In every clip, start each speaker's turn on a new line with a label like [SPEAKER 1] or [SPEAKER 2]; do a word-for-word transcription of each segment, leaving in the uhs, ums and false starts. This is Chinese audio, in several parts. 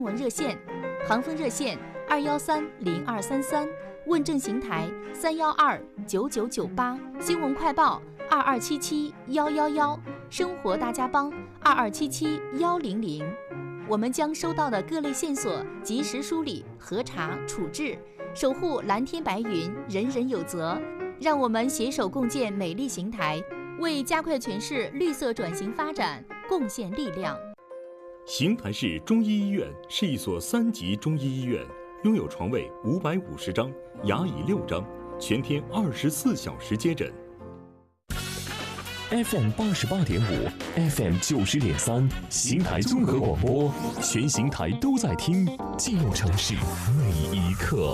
[SPEAKER 1] 文热线，航风热线二幺三零二三三，问政邢台三幺二九九九八，新闻快报二二七七幺幺幺，生活大家帮二二七七幺零零。我们将收到的各类线索及时梳理、核查、处置，守护蓝天白云，人人有责。让我们携手共建美丽邢台，为加快全市绿色转型发展贡献力量。
[SPEAKER 2] 邢台市中医医院是一所三级中医医院，拥有床位五百五十张，牙椅六张，全天二十四小时接诊。
[SPEAKER 3] F M 八十八点五 ，F M 九十点三，邢台综合广播，全邢台都在听，记录城市每一刻。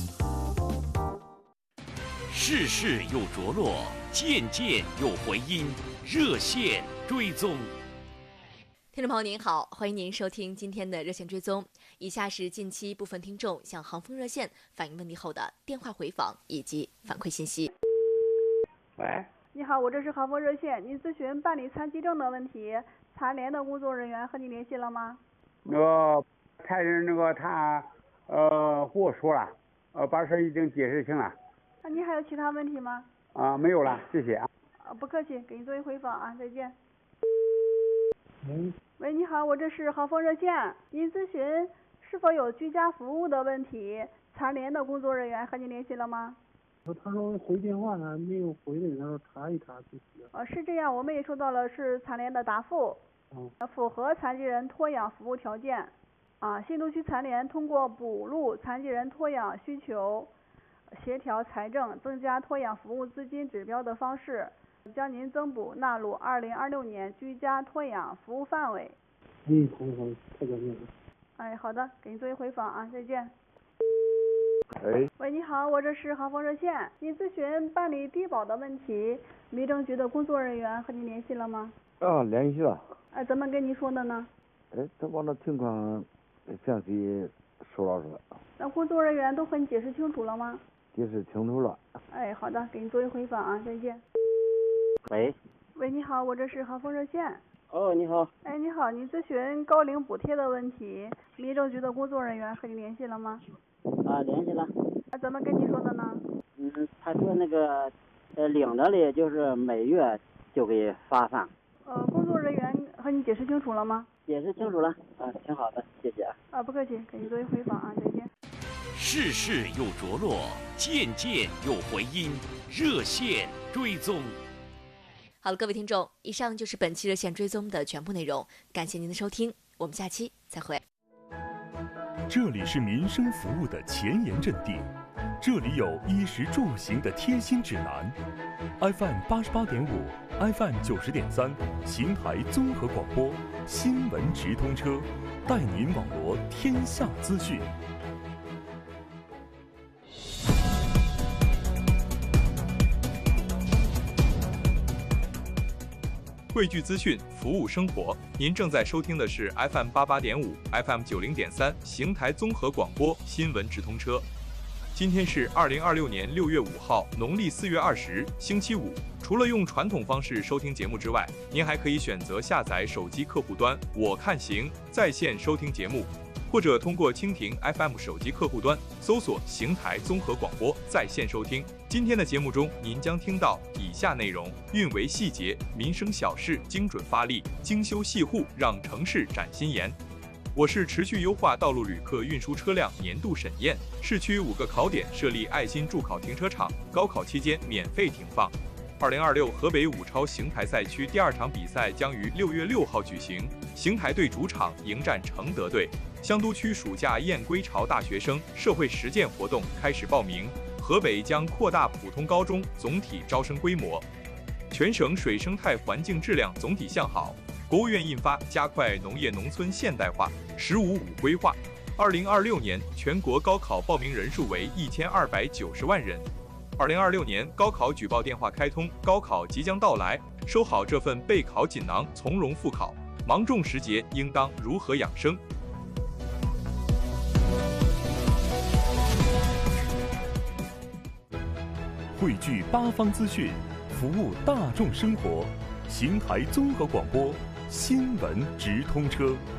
[SPEAKER 4] 事事有着落，件件有回音，热线追踪。
[SPEAKER 5] 听众朋友您好，欢迎您收听今天的热线追踪。以下是近期部分听众向航风热线反映问题后的电话回访以及反馈信息。
[SPEAKER 6] 喂，
[SPEAKER 7] 你好，我这是航风热线，您咨询办理残疾证的问题，残联的工作人员和你联系了吗？
[SPEAKER 6] 那个残人那个他呃和我说了，呃把事已经解释清了。
[SPEAKER 7] 那您还有其他问题吗？
[SPEAKER 6] 啊，没有了，谢谢啊。
[SPEAKER 7] 啊，不客气，给您做一回访啊，再见。
[SPEAKER 6] 嗯。
[SPEAKER 7] 喂，你好，我这是航风热线，您咨询是否有居家服务的问题，残联的工作人员和您联系了吗？
[SPEAKER 8] 他说回电话呢，没有回的，他说查一查就行。
[SPEAKER 7] 呃，是这样，我们也收到了是残联的答复，
[SPEAKER 8] 嗯，
[SPEAKER 7] 符合残疾人托养服务条件。啊，新都区残联通过补录残疾人托养需求，协调财政，增加托养服务资金指标的方式，将您增补纳入二零二六年居家托养服务范围。
[SPEAKER 8] 嗯，好好，太感谢了。
[SPEAKER 7] 哎，好的，给您做一回访啊，再见。
[SPEAKER 6] 喂，
[SPEAKER 7] 喂，你好，我这是航风热线，您咨询办理低保的问题，民政局的工作人员和您联系了吗？
[SPEAKER 9] 啊，联系了。
[SPEAKER 7] 哎，怎么跟您说的呢？
[SPEAKER 9] 哎，他把那情况详细说了说。
[SPEAKER 7] 那工作人员都和你解释清楚了吗？
[SPEAKER 9] 解释清楚了。
[SPEAKER 7] 哎，好的，给您做一回访啊，再见。
[SPEAKER 10] 喂。
[SPEAKER 7] 喂，你好，我这是航风热线。
[SPEAKER 10] 哦，你好。
[SPEAKER 7] 哎，你好，你咨询高龄补贴的问题，民政局的工作人员和你联系了吗？
[SPEAKER 10] 啊，联系了。
[SPEAKER 7] 啊，怎么跟你说的呢？
[SPEAKER 10] 嗯，他说那个，呃，领着的就是每月就给发放。
[SPEAKER 7] 呃，工作人员和你解释清楚了吗？
[SPEAKER 10] 解释清楚了。啊，挺好的，谢谢。
[SPEAKER 7] 啊，不客气，给您做一回访啊，再见。
[SPEAKER 4] 事事有着落，件件有回音，热线追踪。
[SPEAKER 5] 好了，各位听众，以上就是本期热线追踪的全部内容，感谢您的收听，我们下期再会。
[SPEAKER 2] 这里是民生服务的前沿阵地，这里有衣食住行的贴心指南。F M 八十八点五 ，F M 九十点三，邢台综合广播，新闻直通车，带您网罗天下资讯。
[SPEAKER 11] 汇聚资讯，服务生活。您正在收听的是 F M 八八点五 ，F M 九零点三，邢台综合广播新闻直通车。今天是二零二六年六月五号，农历四月二十，星期五。除了用传统方式收听节目之外，您还可以选择下载手机客户端“我看行”在线收听节目，或者通过蜻蜓 F M 手机客户端搜索“邢台综合广播”在线收听。今天的节目中，您将听到以下内容：运维细节，民生小事精准发力，精修细护，让城市展新颜。我市持续优化道路旅客运输车辆年度审验，市区五个考点设立爱心助考停车场，高考期间免费停放。二零二六河北五超邢台赛区第二场比赛将于六月六号举行，邢台队主场迎战承德队。香都区暑假燕归巢大学生社会实践活动开始报名，河北将扩大普通高中总体招生规模。全省水生态环境质量总体向好。国务院印发加快农业农村现代化“十五五”规划。二零二六年全国高考报名人数为一千二百九十万人。二零二六年高考举报电话开通，高考即将到来，收好这份备考锦囊，从容复考。芒种时节，应当如何养生？
[SPEAKER 2] 汇聚八方资讯，服务大众生活。邢台综合广播新闻直通车。